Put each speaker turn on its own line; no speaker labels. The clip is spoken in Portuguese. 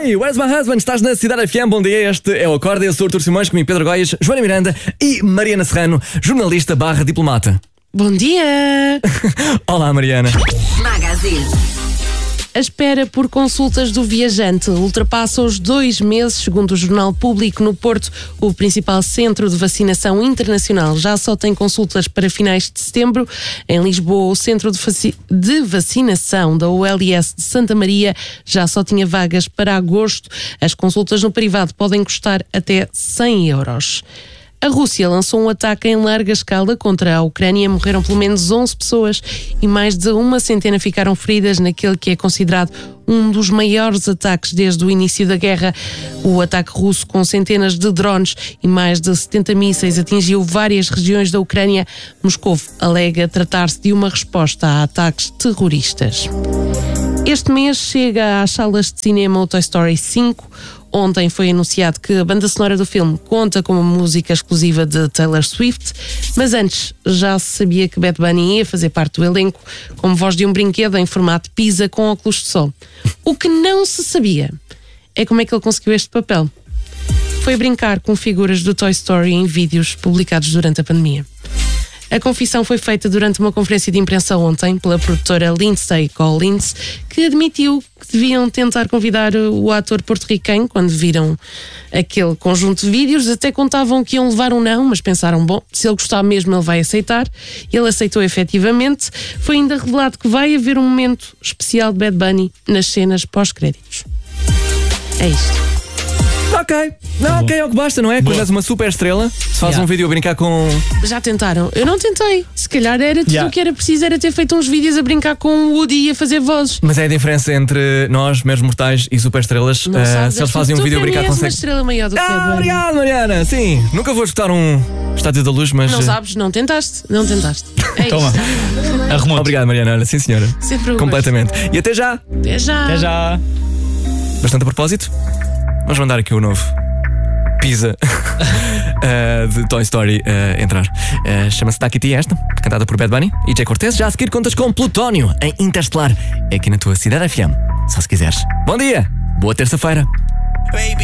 Hey, where's my husband? Estás na Cidade FM, bom dia. Este é o Acorda. Eu sou Artur Simões, comigo Pedro Goiás, Joana Miranda e Mariana Serrano, jornalista / diplomata.
Bom dia!
Olá, Mariana.
Magazine.
A espera por consultas do viajante ultrapassa os 2 meses, segundo o Jornal Público. No Porto, o principal centro de vacinação internacional já só tem consultas para finais de setembro. Em Lisboa, o centro de vacinação da ULS de Santa Maria já só tinha vagas para agosto. As consultas no privado podem custar até 100 euros. A Rússia lançou um ataque em larga escala contra a Ucrânia. Morreram pelo menos 11 pessoas e mais de 100 ficaram feridas naquele que é considerado um dos maiores ataques desde o início da guerra. O ataque russo, com centenas de drones e mais de 70 mísseis, atingiu várias regiões da Ucrânia. Moscou alega tratar-se de uma resposta a ataques terroristas. Este mês chega às salas de cinema o Toy Story 5. Ontem foi anunciado que a banda sonora do filme conta com uma música exclusiva de Taylor Swift, mas antes já se sabia que Bad Bunny ia fazer parte do elenco como voz de um brinquedo em formato pizza com óculos de sol. O que não se sabia é como é que ele conseguiu este papel. Foi brincar com figuras do Toy Story em vídeos publicados durante a pandemia. A confissão foi feita durante uma conferência de imprensa ontem pela produtora Lindsay Collins, que admitiu que deviam tentar convidar o ator porto-riquenho quando viram aquele conjunto de vídeos. Até contavam que iam levar um não, mas pensaram, bom, se ele gostar mesmo ele vai aceitar. Ele aceitou efetivamente. Foi ainda revelado que vai haver um momento especial de Bad Bunny nas cenas pós-créditos. É isto.
Ok, é o que basta, não é? Quando és uma super estrela, se faz um vídeo a brincar com...
Já tentaram? Eu não tentei. Se calhar era tudo o que era preciso, era ter feito uns vídeos a brincar com o Woody e a fazer vozes.
Mas é a diferença entre nós, meros mortais, e super estrelas. Se eles fazem um vídeo a brincar com...
Tu uma estrela maior do que a
obrigado, Mariana. Sim, nunca vou escutar um Estádio da Luz, mas...
Não sabes, não tentaste. É
Toma, arrumou.
Obrigado, Mariana. Sim, senhora.
Sempre
completamente. E até já.
Até já.
Até já.
Bastante a propósito, vamos mandar aqui o novo Pizza de Toy Story entrar. Chama-se Takiti esta, cantada por Bad Bunny e Jay Cortez. Já a seguir contas com Plutónio em Interstellar. É aqui na tua Cidade FM, só se quiseres. Bom dia, boa terça-feira.